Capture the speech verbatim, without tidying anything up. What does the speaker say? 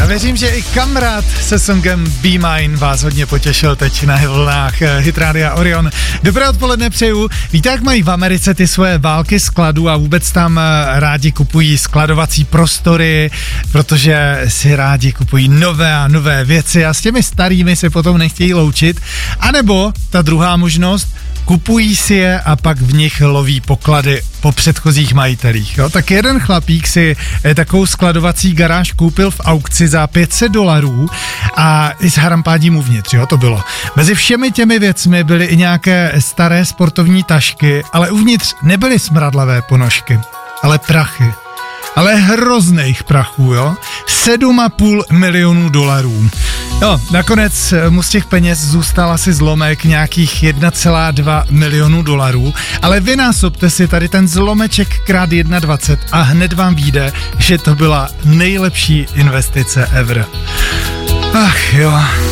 Já věřím, že i kamarád se songem Be Mine vás hodně potěšil teď na vlnách Hit Rádia Orion. Dobré odpoledne přeju. Víte, jak mají v Americe ty svoje války skladů a vůbec tam rádi kupují skladovací prostory, protože si rádi kupují nové a nové věci a s těmi starými se potom nechtějí loučit. A nebo ta druhá možnost, kupují si je a pak v nich loví poklady po předchozích majitelích. Jo? Tak jeden chlapík si takovou skladovací garáž koupil v aukci za pět set dolarů a i s harampádím uvnitř, jo, to bylo. Mezi všemi těmi věcmi byly i nějaké staré sportovní tašky, ale uvnitř nebyly smradlavé ponožky, ale prachy. Ale hrozných prachů, jo? sedm a půl milionů dolarů. Jo, nakonec mu z těch peněz zůstal asi zlomek nějakých jedna celá dva milionu dolarů, ale vynásobte si tady ten zlomeček krát dvacet jedna a hned vám vyjde, že to byla nejlepší investice ever. Ach jo.